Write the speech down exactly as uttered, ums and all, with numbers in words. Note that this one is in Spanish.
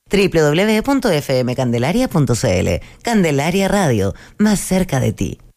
doble u doble u doble u punto f m candelaria punto c l. Candelaria Radio, más cerca de ti.